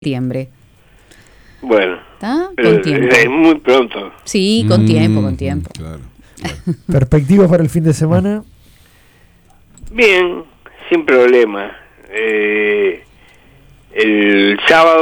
septiembre. Bueno, ¿Está? Con tiempo. Es muy pronto. Sí, con tiempo. Claro. ¿Perspectivas para el fin de semana? Bien, sin problema. El sábado